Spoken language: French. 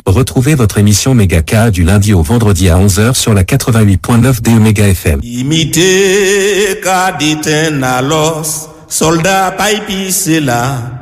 Retrouvez votre émission Megaka du lundi au vendredi à 11h sur la 88.9 de Omega FM. Imité, kaditen alos, soldat païpi c'est là.